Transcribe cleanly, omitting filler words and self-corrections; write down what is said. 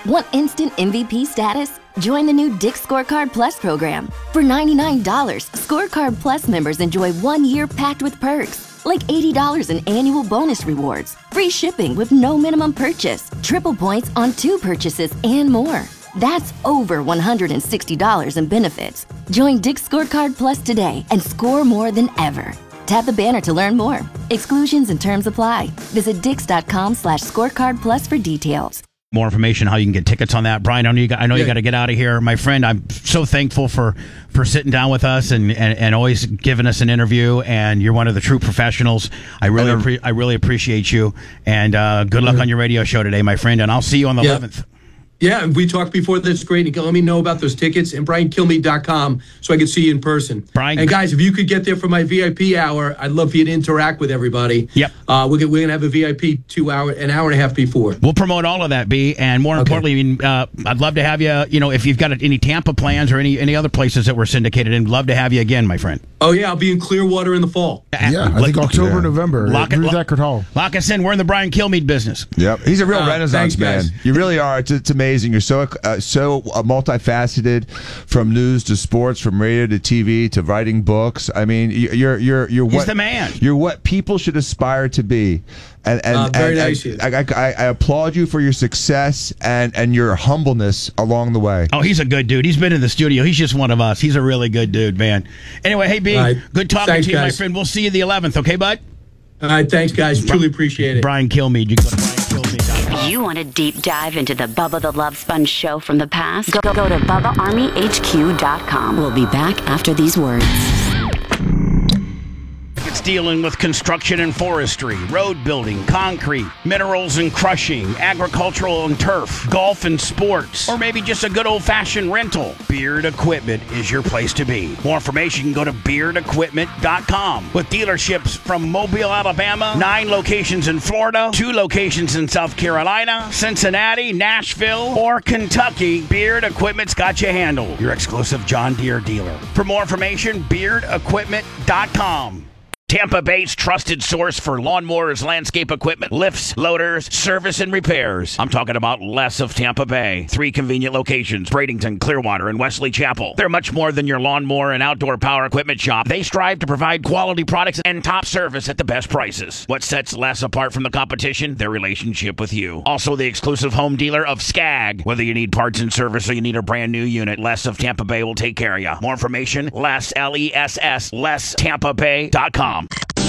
Want instant MVP status? Join the new Dick's Scorecard Plus program. For $99, Scorecard Plus members enjoy 1 year packed with perks, like $80 in annual bonus rewards, free shipping with no minimum purchase, triple points on 2 purchases, and more. That's over $160 in benefits. Join Dick's Scorecard Plus today and score more than ever. Tap the banner to learn more. Exclusions and terms apply. Visit dix.com/scorecard plus for details. More information how you can get tickets on that. Brian, I know you got to get out of here. My friend, I'm so thankful for sitting down with us and always giving us an interview, and you're one of the true professionals. I really appreciate you, and good luck on your radio show today, my friend, and I'll see you on the 11th. Yeah, we talked before this. Great. You can let me know about those tickets and BrianKilmeade.com so I can see you in person. Brian, and guys, if you could get there for my VIP hour, I'd love for you to interact with everybody. Yep. We're gonna have a VIP an hour and a half before. We'll promote all of that, B. And more importantly, I'd love to have you. You know, if you've got any Tampa plans or any other places that we're syndicated in, love to have you again, my friend. Oh yeah, I'll be in Clearwater in the fall. Yeah, I think October, November. Lock us in. We're in the Brian Kilmeade business. Yep, he's a real Renaissance man. Guys. You really are. It's amazing. You're so multifaceted, from news to sports, from radio to TV to writing books. I mean, you're He's the man. You're what people should aspire to be. And very nice. I applaud you for your success and your humbleness along the way. Oh, he's a good dude. He's been in the studio. He's just one of us. He's a really good dude, man. Anyway, hey, B, good talking to you, my friend. We'll see you the 11th, okay, bud? All right, thanks, guys. Truly appreciate it. Brian Kilmeade. You can go to BrianKilmeade.com. You want a deep dive into the Bubba the Love Sponge show from the past? Go to BubbaArmyHQ.com. We'll be back after these words. It's dealing with construction and forestry, road building, concrete, minerals and crushing, agricultural and turf, golf and sports, or maybe just a good old-fashioned rental. Beard Equipment is your place to be. More information, go to BeardEquipment.com. With dealerships from Mobile, Alabama, 9 locations in Florida, 2 locations in South Carolina, Cincinnati, Nashville, or Kentucky, Beard Equipment's got you handled. Your exclusive John Deere dealer. For more information, BeardEquipment.com. Tampa Bay's trusted source for lawnmowers, landscape equipment, lifts, loaders, service, and repairs. I'm talking about Les of Tampa Bay. 3 convenient locations, Bradenton, Clearwater, and Wesley Chapel. They're much more than your lawnmower and outdoor power equipment shop. They strive to provide quality products and top service at the best prices. What sets Les apart from the competition? Their relationship with you. Also the exclusive home dealer of Skag. Whether you need parts and service or you need a brand new unit, Les of Tampa Bay will take care of you. More information, Les, LESS, LesTampaBay.com.